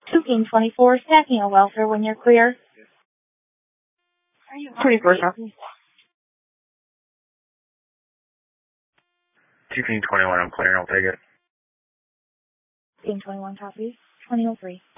2King 24, stacking a welfare when you're clear. 24, copy. 2King 21, I'm clear, I'll take it. King 21 copies. 2003.